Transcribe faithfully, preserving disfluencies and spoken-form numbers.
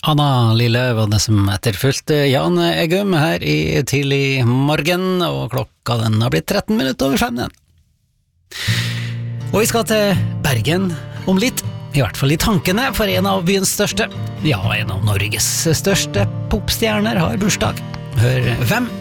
Anna Lille var det som etterfulgte Jan Eggum her i tidlig morgen, og klokka den har blitt tretten minutter over fem den. Og vi skal til Bergen om litt, i hvert fall i tankene, for en av byens største, ja, en av Norges største popstjerner har bursdag. Hør hvem?